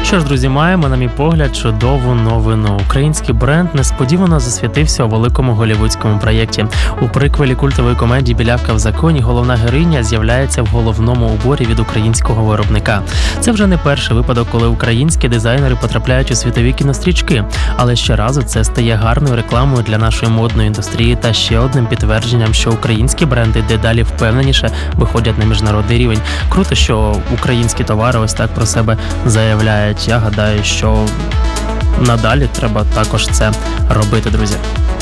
Що ж, друзі, маємо, на мій погляд, чудову новину. Український бренд несподівано засвітився у великому голлівудському проєкті. У приквелі культової комедії «Білявка в законі» головна героїня з'являється в головному уборі від українського виробника. Це вже не перший випадок, коли українські дизайнери потрапляють у світові кінострічки. Але щоразу це стає гарною рекламою для нашої модної індустрії та ще одним підтвердженням, що українські бренди дедалі впевненіше виходять на міжнародний рівень. Круто, що українські товари ось так про себе заявляють. Я гадаю, що надалі треба також це робити, друзі.